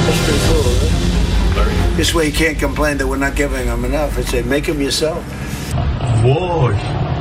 That's pretty cool, right? This way you can't complain that we're not giving them enough. I'd say make them yourself. Whoa.